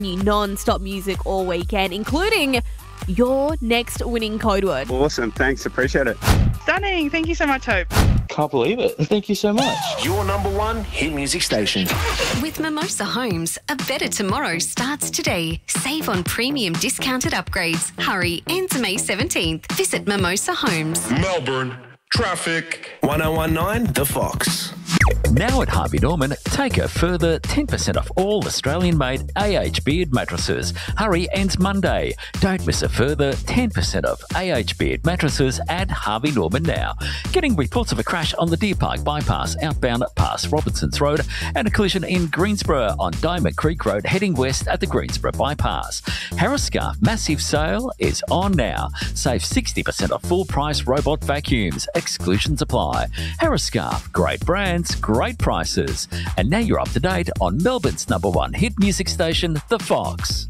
non-stop music all weekend, including your next winning code word. Awesome. Thanks. Appreciate it. Stunning. Thank you so much, Hope. Can't believe it. Thank you so much. Your number one hit music station. With Mimosa Homes, a better tomorrow starts today. Save on premium discounted upgrades. Hurry, ends May 17th. Visit Mimosa Homes. Melbourne. Traffic. 1019 The Fox. Now at Harvey Norman, take a further 10% off all Australian-made Beard mattresses. Hurry, ends Monday. Don't miss a further 10% off Beard mattresses at Harvey Norman now. Getting reports of a crash on the Deer Park bypass outbound past Robinsons Road and a collision in Greensborough on Diamond Creek Road heading west at the Greensborough bypass. Harris Scarf massive sale is on now. Save 60% off full-price robot vacuums. Exclusions apply. Harris Scarf, great brands, great prices. And now you're up to date on Melbourne's number one hit music station, The Fox.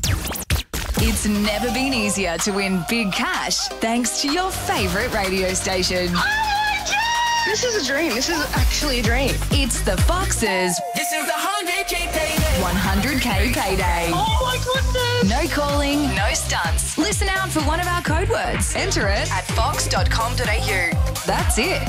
It's never been easier to win big cash thanks to your favourite radio station. This is a dream. This is actually a dream. It's The Fox's This is 100K payday. 100K payday. Oh my goodness. No calling, no stunts. Listen out for one of our code words. Enter it at fox.com.au. That's it.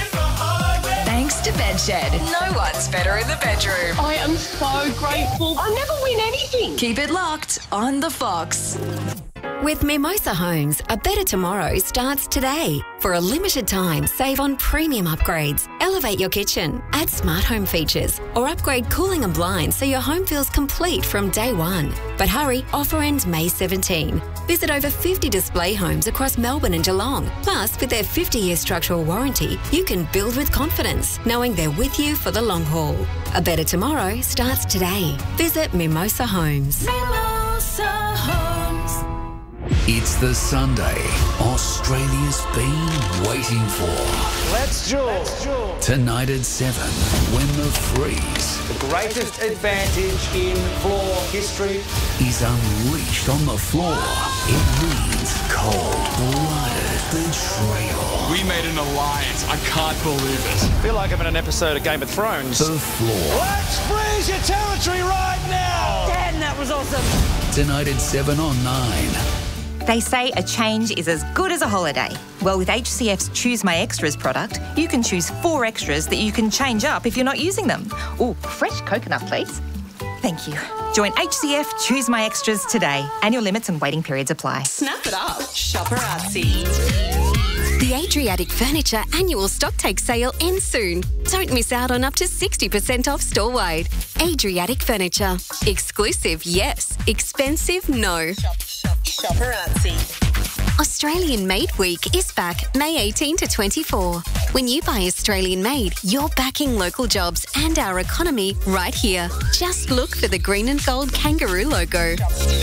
Thanks to Bedshed. No one's better in the bedroom. I am so grateful. I never win anything. Keep it locked on The Fox. With Mimosa Homes, a better tomorrow starts today. For a limited time, save on premium upgrades. Elevate your kitchen, add smart home features, or upgrade cooling and blinds so your home feels complete from day one. But hurry, offer ends May 17. Visit over 50 display homes across Melbourne and Geelong. Plus, with their 50-year structural warranty, you can build with confidence, knowing they're with you for the long haul. A better tomorrow starts today. Visit Mimosa Homes. Mimosa Homes. It's the Sunday Australia's been waiting for. Let's jewel. Tonight at 7, when the freeze, The greatest advantage in floor history, is unleashed on the floor. It means cold-blooded betrayal. We made an alliance. I can't believe it. I feel like I'm in an episode of Game of Thrones. The floor. Let's freeze your territory right now. Dan, that was awesome. Tonight at 7 on 9. They say a change is as good as a holiday. Well, with HCF's Choose My Extras product, you can choose 4 extras that you can change up if you're not using them. Oh, fresh coconut, please. Thank you. Join HCF Choose My Extras today. Annual limits and waiting periods apply. Snap it up. Shopperazzi. The Adriatic Furniture annual stocktake sale ends soon. Don't miss out on up to 60% off store-wide. Adriatic Furniture. Exclusive, yes. Expensive, no. Shopperazzi. Australian Made Week is back May 18 to 24. When you buy Australian Made, you're backing local jobs and our economy right here. Just look for the green and gold kangaroo logo.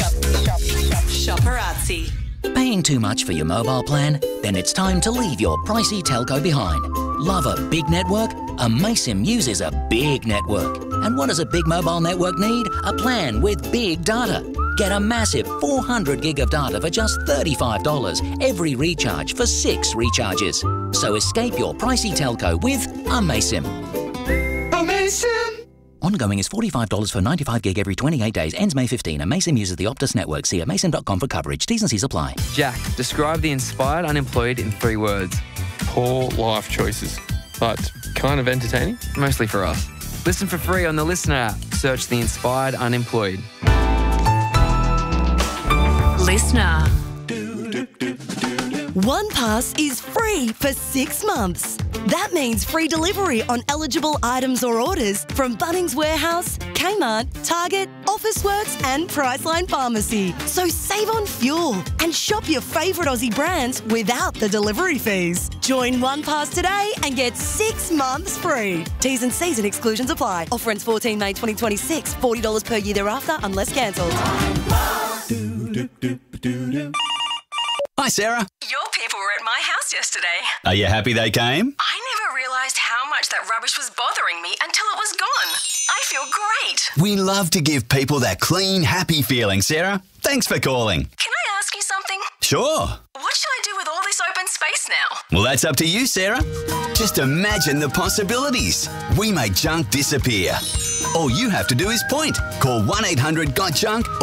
Shopperazzi. Paying too much for your mobile plan? Then it's time to leave your pricey telco behind. Love a big network? Amaysim uses a big network. And what does a big mobile network need? A plan with big data. Get a massive 400 gig of data for just $35 every recharge for 6 recharges. So escape your pricey telco with Amaysim. Amazing. Ongoing is $45 for 95 gig every 28 days. Ends May 15. Amaysim uses the Optus network. See amaysim.com for coverage. T's and C's apply. Jack, describe the inspired unemployed in 3 words. Poor life choices, but kind of entertaining. Mostly for us. Listen for free on the Listener app. Search the inspired unemployed. Listener. OnePass is free for 6 months. That means free delivery on eligible items or orders from Bunnings Warehouse, Kmart, Target, Officeworks and Priceline Pharmacy. So save on fuel and shop your favourite Aussie brands without the delivery fees. Join OnePass today and get 6 months free. T's and C's and exclusions apply. Offer ends 14 May 2026. $40 per year thereafter unless cancelled. Hi, Sarah. Your people were at my house yesterday. Are you happy they came? I never realised how much that rubbish was bothering me until it was gone. I feel great. We love to give people that clean, happy feeling, Sarah. Thanks for calling. Can I ask you something? Sure. What should I do with all this open space now? Well, that's up to you, Sarah. Just imagine the possibilities. We make junk disappear. All you have to do is point. Call 1-800-GOT-JUNK